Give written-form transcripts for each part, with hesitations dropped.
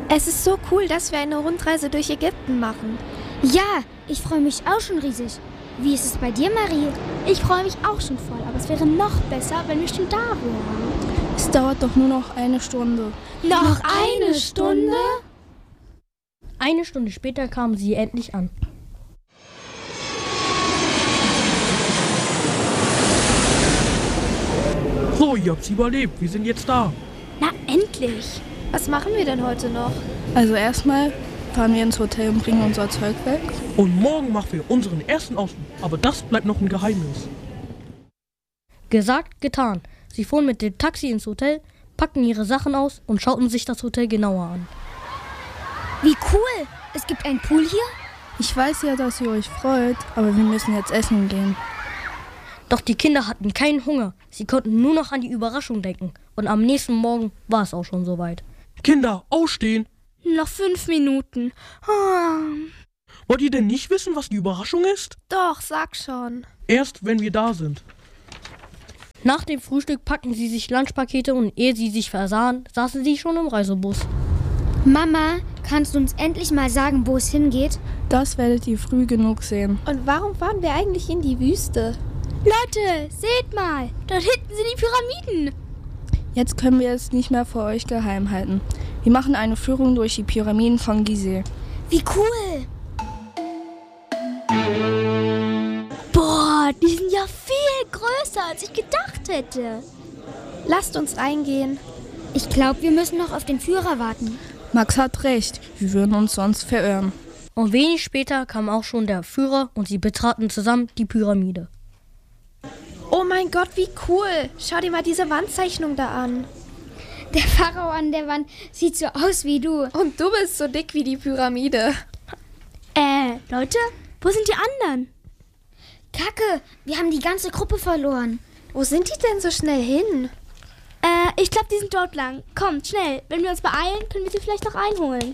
Es ist so cool, dass wir eine Rundreise durch Ägypten machen. Ja, ich freue mich auch schon riesig. Wie ist es bei dir, Marie? Ich freue mich auch schon voll, aber es wäre noch besser, wenn wir schon da wären. Es dauert doch nur noch eine Stunde. Noch eine Stunde? Eine Stunde später kamen sie endlich an. So, ihr habt's überlebt. Wir sind jetzt da. Na, endlich. Was machen wir denn heute noch? Also erstmal fahren wir ins Hotel und bringen unser Zeug weg. Und morgen machen wir unseren ersten Ausflug. Aber das bleibt noch ein Geheimnis. Gesagt, getan. Sie fuhren mit dem Taxi ins Hotel, packten ihre Sachen aus und schauten sich das Hotel genauer an. Wie cool! Es gibt einen Pool hier? Ich weiß ja, dass ihr euch freut, aber wir müssen jetzt essen gehen. Doch die Kinder hatten keinen Hunger. Sie konnten nur noch an die Überraschung denken. Und am nächsten Morgen war es auch schon soweit. Kinder, aufstehen! Noch 5 Minuten. Wollt ihr denn nicht wissen, was die Überraschung ist? Doch, sag schon. Erst, wenn wir da sind. Nach dem Frühstück packten sie sich Lunchpakete und ehe sie sich versahen, saßen sie schon im Reisebus. Mama, kannst du uns endlich mal sagen, wo es hingeht? Das werdet ihr früh genug sehen. Und warum fahren wir eigentlich in die Wüste? Leute, seht mal, dort hinten sind die Pyramiden. Jetzt können wir es nicht mehr vor euch geheim halten. Wir machen eine Führung durch die Pyramiden von Gizeh. Wie cool! Boah, die sind ja viel größer, als ich gedacht hätte. Lasst uns reingehen. Ich glaube, wir müssen noch auf den Führer warten. Max hat recht, wir würden uns sonst verirren. Und wenig später kam auch schon der Führer und sie betraten zusammen die Pyramide. Oh mein Gott, wie cool. Schau dir mal diese Wandzeichnung da an. Der Pharao an der Wand sieht so aus wie du. Und du bist so dick wie die Pyramide. Leute, wo sind die anderen? Kacke, wir haben die ganze Gruppe verloren. Wo sind die denn so schnell hin? Ich glaube, die sind dort lang. Kommt, schnell. Wenn wir uns beeilen, können wir sie vielleicht noch einholen.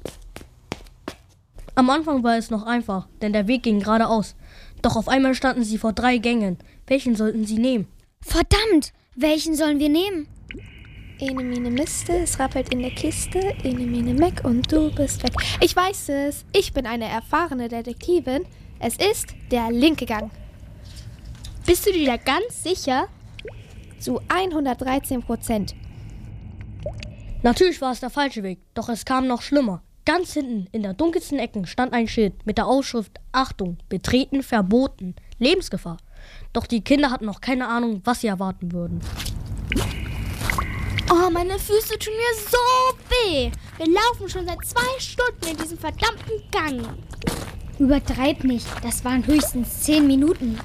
Am Anfang war es noch einfach, denn der Weg ging geradeaus. Doch auf einmal standen sie vor 3 Gängen. Welchen sollten sie nehmen? Verdammt, welchen sollen wir nehmen? Ene, mene, Miste, es rappelt in der Kiste. Ene, mene, Meck und du bist weg. Ich weiß es. Ich bin eine erfahrene Detektivin. Es ist der linke Gang. Bist du dir da ganz sicher? Zu 113%. Natürlich war es der falsche Weg, doch es kam noch schlimmer. Ganz hinten, in der dunkelsten Ecke, stand ein Schild mit der Aufschrift Achtung, betreten verboten, Lebensgefahr. Doch die Kinder hatten noch keine Ahnung, was sie erwarten würden. Oh, meine Füße tun mir so weh. Wir laufen schon seit 2 Stunden in diesem verdammten Gang. Übertreib nicht, das waren höchstens 10 Minuten.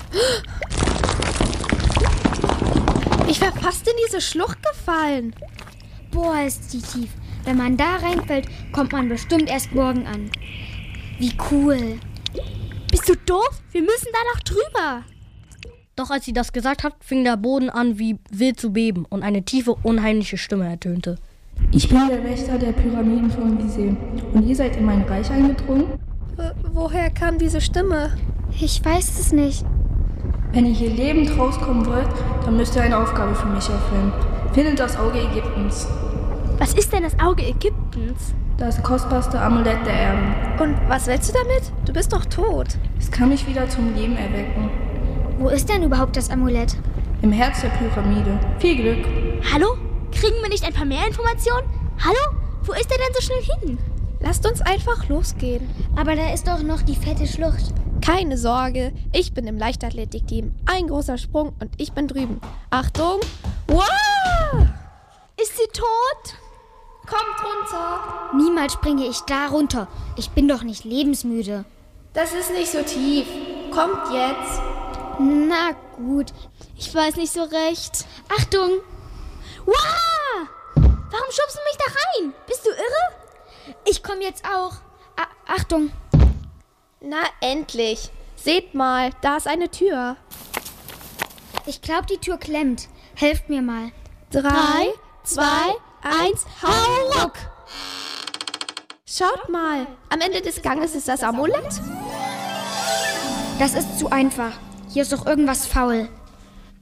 Ich wäre fast in diese Schlucht gefallen. Boah, ist die tief. Wenn man da reinfällt, kommt man bestimmt erst morgen an. Wie cool. Bist du doof? Wir müssen da noch drüber. Doch als sie das gesagt hat, fing der Boden an wie wild zu beben und eine tiefe, unheimliche Stimme ertönte. Ich bin der Wächter der Pyramiden von Gizeh. Und ihr seid in mein Reich eingedrungen? Woher kam diese Stimme? Ich weiß es nicht. Wenn ihr hier lebend rauskommen wollt, dann müsst ihr eine Aufgabe für mich erfüllen. Findet das Auge Ägyptens. Was ist denn das Auge Ägyptens? Das kostbarste Amulett der Erde. Und was willst du damit? Du bist doch tot. Es kann mich wieder zum Leben erwecken. Wo ist denn überhaupt das Amulett? Im Herz der Pyramide. Viel Glück. Hallo? Kriegen wir nicht ein paar mehr Informationen? Hallo? Wo ist er denn so schnell hin? Lasst uns einfach losgehen. Aber da ist doch noch die fette Schlucht. Keine Sorge, ich bin im Leichtathletikteam. Ein großer Sprung und ich bin drüben. Achtung! Wow! Ist sie tot? Kommt runter! Niemals springe ich da runter. Ich bin doch nicht lebensmüde. Das ist nicht so tief. Kommt jetzt! Na gut. Ich weiß nicht so recht. Achtung! Wow! Warum schubst du mich da rein? Bist du irre? Ich komme jetzt auch. Achtung! Na endlich! Seht mal, da ist eine Tür. Ich glaube, die Tür klemmt. Helft mir mal. 3, 2, 1, hau ruck! Schaut mal, am Ende des Ganges ist das Amulett. Das ist zu einfach. Hier ist doch irgendwas faul.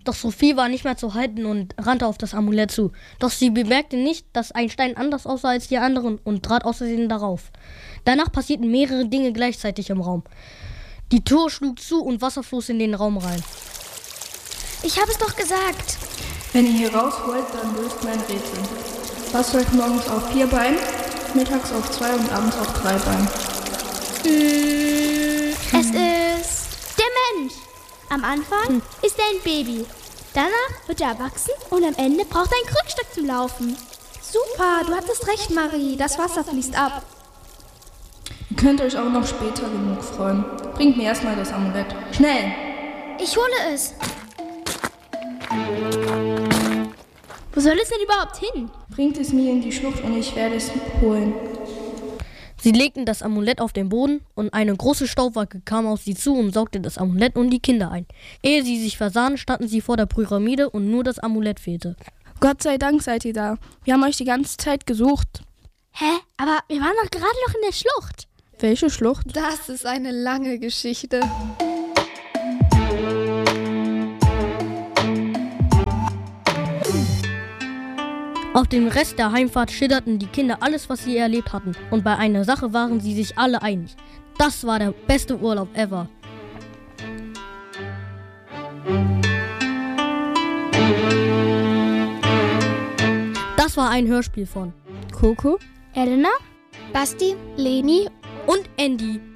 Doch Sophie war nicht mehr zu halten und rannte auf das Amulett zu. Doch sie bemerkte nicht, dass ein Stein anders aussah als die anderen und trat aus Versehen darauf. Danach passierten mehrere Dinge gleichzeitig im Raum. Die Tür schlug zu und Wasser floss in den Raum rein. Ich habe es doch gesagt. Wenn ihr hier raus wollt, dann löst mein Rätsel. Was läuft morgens auf 4 Beinen, mittags auf 2 und abends auf 3 Beinen? Es ist der Mensch. Am Anfang ist er ein Baby. Danach wird er erwachsen und am Ende braucht er einen Krückstock zum Laufen. Super, du hattest recht, Marie. Das Wasser fließt ab. Ihr könnt euch auch noch später genug freuen. Bringt mir erstmal das Amulett. Schnell! Ich hole es. Wo soll es denn überhaupt hin? Bringt es mir in die Schlucht und ich werde es holen. Sie legten das Amulett auf den Boden und eine große Staubwolke kam auf sie zu und saugte das Amulett und die Kinder ein. Ehe sie sich versahen, standen sie vor der Pyramide und nur das Amulett fehlte. Gott sei Dank seid ihr da. Wir haben euch die ganze Zeit gesucht. Hä? Aber wir waren doch gerade noch in der Schlucht. Welche Schlucht? Das ist eine lange Geschichte. Auf dem Rest der Heimfahrt schilderten die Kinder alles, was sie erlebt hatten. Und bei einer Sache waren sie sich alle einig. Das war der beste Urlaub ever. Das war ein Hörspiel von Coco? Elena? Basti? Leni und Andy.